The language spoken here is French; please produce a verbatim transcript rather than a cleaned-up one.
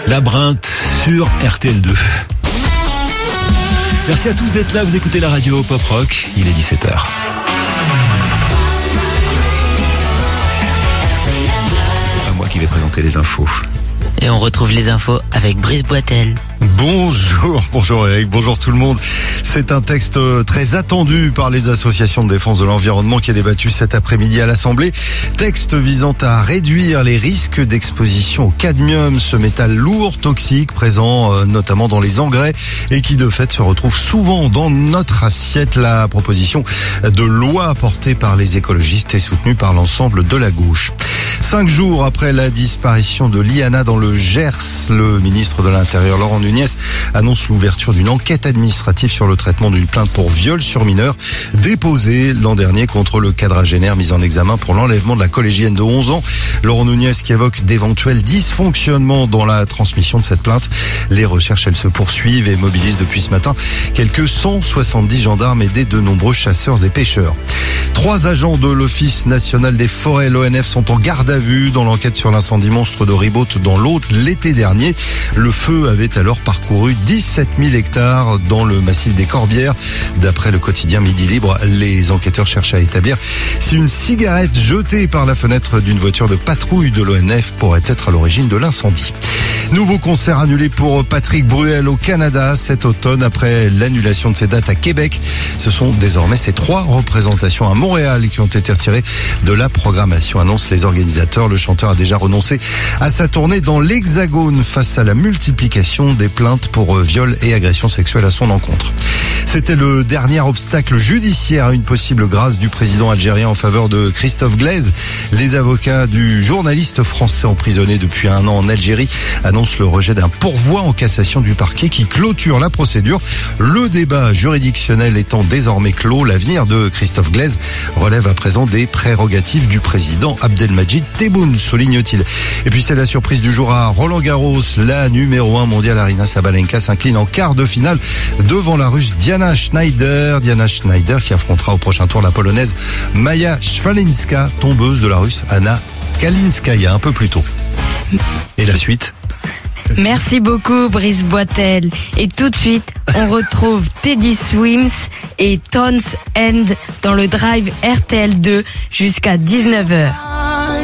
Labyrinthe sur R T L deux. Merci à tous d'être là, vous écoutez la radio Pop Rock, il est dix-sept heures. C'est pas moi qui vais présenter les infos. Et on retrouve les infos avec Brice Boitel. Bonjour, bonjour Eric, bonjour tout le monde. C'est un texte très attendu par les associations de défense de l'environnement qui est débattu cet après-midi à l'Assemblée. Texte visant à réduire les risques d'exposition au cadmium, ce métal lourd, toxique, présent euh, notamment dans les engrais et qui de fait se retrouve souvent dans notre assiette. La proposition de loi portée par les écologistes est soutenue par l'ensemble de la gauche. Cinq jours après la disparition de Liana dans le Gers, le ministre de l'Intérieur, Laurent Nunez, annonce l'ouverture d'une enquête administrative sur le traitement d'une plainte pour viol sur mineur déposée l'an dernier contre le quadragénaire mis en examen pour l'enlèvement de la collégienne de onze ans. Laurent Nunez qui évoque d'éventuels dysfonctionnements dans la transmission de cette plainte. Les recherches, elles se poursuivent et mobilisent depuis ce matin quelques cent soixante-dix gendarmes aidés de nombreux chasseurs et pêcheurs. Trois agents de l'Office national des forêts, l'O N F, sont en garde à vue dans l'enquête sur l'incendie monstre de Ribaute dans l'Aude l'été dernier. Le feu avait alors parcouru dix-sept mille hectares dans le massif des Corbières. D'après le quotidien Midi Libre, les enquêteurs cherchent à établir si une cigarette jetée par la fenêtre d'une voiture de patrouille de l'O N F pourrait être à l'origine de l'incendie. Nouveau concert annulé pour Patrick Bruel au Canada cet automne après l'annulation de ses dates à Québec. Ce sont désormais ces trois représentations à Montréal qui ont été retirées de la programmation, annoncent les organisateurs. Le chanteur a déjà renoncé à sa tournée dans l'Hexagone face à la multiplication des plaintes pour viol et agression sexuelle à son encontre. C'était le dernier obstacle judiciaire à une possible grâce du président algérien en faveur de Christophe Glaise. Les avocats du journaliste français emprisonné depuis un an en Algérie annoncent le rejet d'un pourvoi en cassation du parquet qui clôture la procédure. Le débat juridictionnel étant désormais clos, l'avenir de Christophe Glaise relève à présent des prérogatives du président Abdelmadjid Tebboune, souligne-t-il. Et puis c'est la surprise du jour à Roland-Garros. La numéro un mondiale Aryna Sabalenka s'incline en quart de finale devant la Russe Diana Schneider. Diana Schneider qui affrontera au prochain tour la Polonaise Maja Szwalinska, tombeuse de la Russe Anna Kalinskaya un peu plus tôt. Et la suite? Merci beaucoup Brice Boitel. Et tout de suite, on retrouve Teddy Swims et Tones End dans le Drive R T L deux jusqu'à dix-neuf heures.